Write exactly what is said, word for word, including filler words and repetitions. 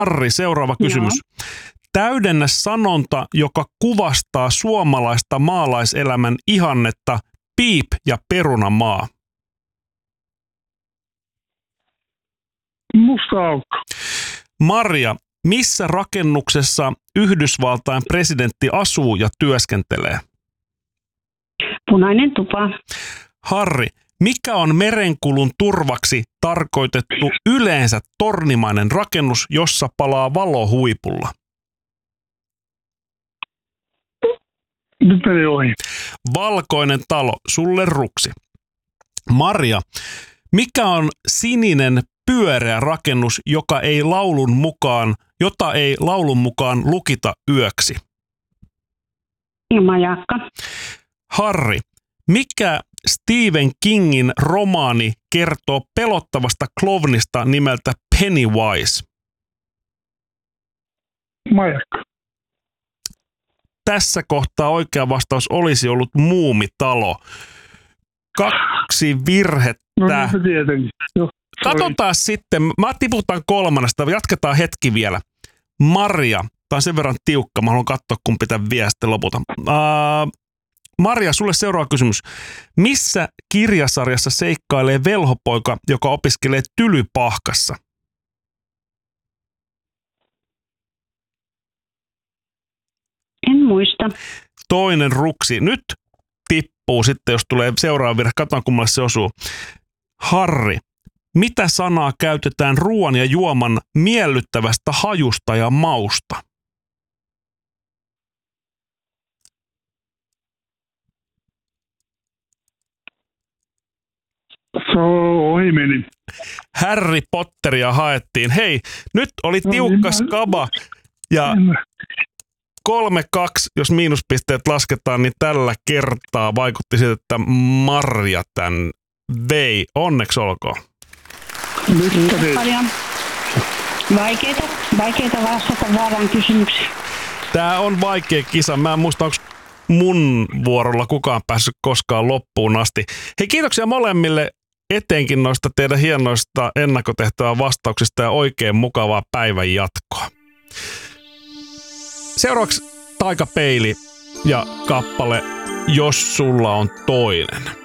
Harri, seuraava kysymys. Joo. Täydennä sanonta, joka kuvastaa suomalaista maalaiselämän ihannetta, piip ja perunamaa. Musta aukko. Marja, missä rakennuksessa Yhdysvaltain presidentti asuu ja työskentelee? Punainen tupa. Harri, mikä on merenkulun turvaksi tarkoitettu yleensä tornimainen rakennus, jossa palaa valo huipulla? Nyt meni ohi. Valkoinen talo, sulle ruksi. Marja, mikä on sininen pyöreä rakennus, joka ei laulun mukaan, jota ei laulun mukaan lukita yöksi? Majakka. Harri, mikä Stephen Kingin romaani kertoo pelottavasta klovnista nimeltä Pennywise? Majakka. Tässä kohtaa oikea vastaus olisi ollut Muumitalo. Kaksi virhettä. No niin, tietenkin. Jo, Katsotaan sitten. Mä tiputan kolmannesta. Jatketaan hetki vielä. Marja. Tämä on sen verran tiukka. Mä haluan katsoa, kun pitää vielä sitten lopulta. Uh, Marja, sulle seuraava kysymys. Missä kirjasarjassa seikkailee velhopoika, joka opiskelee Tylypahkassa? En muista. Toinen ruksi. Nyt tippuu sitten, jos tulee seuraava virhe. Katsotaan, kummalle se osuu. Harri, mitä sanaa käytetään ruoan ja juoman miellyttävästä hajusta ja mausta? Se ohi meni. Harry Potteria haettiin. Hei, nyt oli tiukka skaba ja kolme kaksi, jos miinuspisteet lasketaan, niin tällä kertaa vaikutti siltä, että Marja tämän vei. Onneksi olkoon. Kiitos paljon. Vaikeita, vaikeita vastata väärään kysymykseen. Tää on vaikea kisa. Mä en muista, onko mun vuorolla kukaan päässyt koskaan loppuun asti. Hei, kiitoksia molemmille etenkin noista teidän hienoista ennakkotehtävän vastauksista ja oikein mukavaa päivän jatkoa. Seuraavaksi Taikapeili ja kappale Jos sulla on toinen.